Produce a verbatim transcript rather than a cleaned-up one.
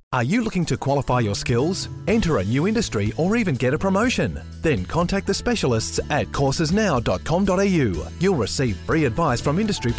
Are you looking to qualify your skills, enter a new industry, or even get a promotion? Then contact the specialists at courses now dot com dot a u. You'll receive free advice from industry